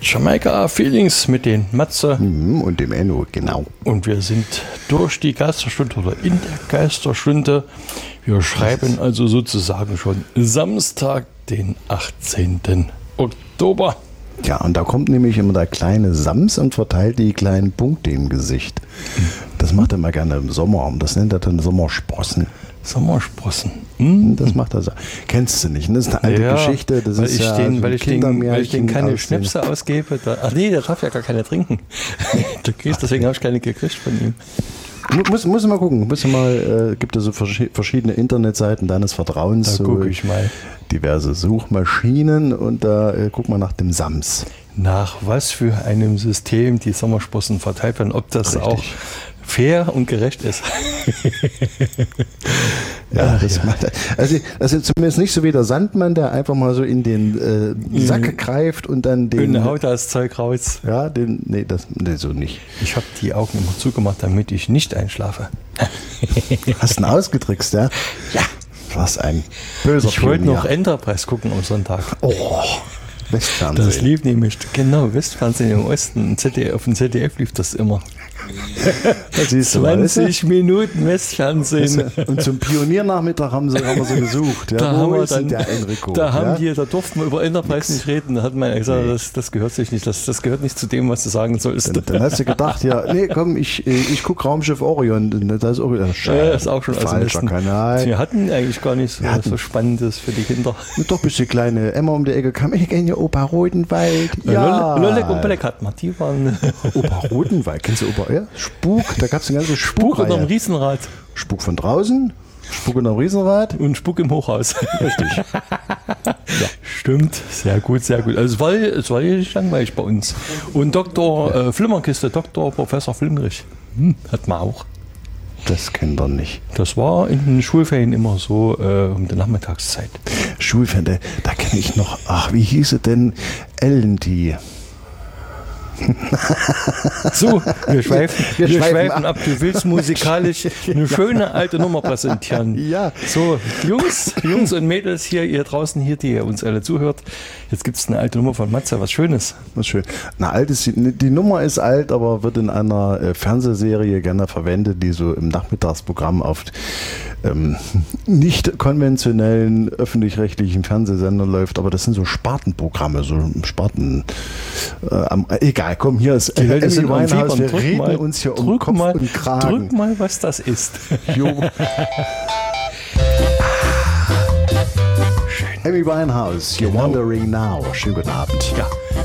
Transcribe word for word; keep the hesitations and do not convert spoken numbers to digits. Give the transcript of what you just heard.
Jamaika Feelings mit den Matze und dem Enno, genau. Und wir sind durch die Geisterstunde oder in der Geisterstunde. Wir schreiben also sozusagen schon Samstag, den achtzehnten Oktober. Ja, und da kommt nämlich immer der kleine Sams und verteilt die kleinen Punkte im Gesicht. Das macht er mal gerne im Sommer. Das nennt er dann Sommersprossen. Sommersprossen. Hm. Das macht er so. Kennst du nicht? Das ist eine alte ja, Geschichte. Das weil ist ich ja den, so weil, ich den, weil ich den keine aus Schnäpse ausgebe. Da, ach nee, der darf ja gar keine trinken. Deswegen habe ich keine gekriegt von ihm. Muss, muss mal gucken. Muss mal, äh, gibt es so verschiedene Internetseiten deines Vertrauens. Da gucke ich mal. Diverse Suchmaschinen und da äh, guck mal nach dem Sams. Nach was für einem System die Sommersprossen verteilt werden. Ob das Richtig. auch fair und gerecht ist. ja, das ja. Macht, also, also zumindest nicht so wie der Sandmann, der einfach mal so in den äh, Sack mhm. greift und dann den... Und haut das Zeug raus. Ja, den, nee, das nee, so nicht. Ich habe die Augen immer zugemacht, damit ich nicht einschlafe. Hast du ihn ausgetrickst, ja? Ja. Was ein böser Ich wollte noch Enterprise gucken am Sonntag. Oh, Westfernsehen. Das lief nämlich, genau, Westfernsehen im Osten. Z D F, auf dem Z D F lief das immer. zwanzig Minuten Westfernsehen. Und zum Pioniernachmittag haben, sie, haben wir so gesucht. Ja, da haben wir dann, der Enrico? Da, haben ja? die, da durften wir über Enterprise nicht reden. Da hat man gesagt, nee. das, das gehört sich nicht. Das, das gehört nicht zu dem, was du sagen sollst. Dann, dann hast du gedacht, ja, nee, komm, ich, ich gucke Raumschiff Orion. Das ist auch, das ja, ist auch schon falscher Kanal. Wir hatten eigentlich gar nicht so, so Spannendes für die Kinder. Und doch bis die kleine Emma um die Ecke kam. Ich kenne ja Opa Rodenwald. Ja. Lollek und Belek hatten wir. Die waren. Opa Rodenwald. Kennst du Opa? Ja? Spuk. Da gab es eine ganze Spuk. Spuk unterm Riesenrad. Spuk von draußen. Spuk unterm Riesenrad. Und Spuk im Hochhaus. Richtig. Ja. Stimmt. Sehr gut, sehr gut. Also es war, es war nicht langweilig bei uns. Und Doktor äh, Flimmerkiste, Doktor Professor Flimmerich. Hm, hat man auch. Das kennt er nicht. Das war in den Schulferien immer so äh, um die Nachmittagszeit. Schulferien, da kenne ich noch, ach, wie hieße denn Ellen die? So, wir schweifen, wir, wir schweifen, schweifen ab. Du willst musikalisch eine schöne alte Nummer präsentieren. Ja. So, Jungs, Jungs und Mädels hier, ihr draußen hier, die ihr uns alle zuhört. Jetzt gibt es eine alte Nummer von Matze, was Schönes. Was schön. Na, alt ist die, die Nummer ist alt, aber wird in einer äh, Fernsehserie gerne verwendet, die so im Nachmittagsprogramm auf ähm, nicht konventionellen öffentlich-rechtlichen Fernsehsendern läuft, aber das sind so Spartenprogramme, so Sparten. Äh, egal, komm, hier ist die Welt Amy Winehouse, wir drück reden mal, uns hier um Kopf mal, und Kragen. Drück mal, was das ist. Jo. Amy Winehouse, You're Genau. Wondering Now. Schönen guten Abend. Ja.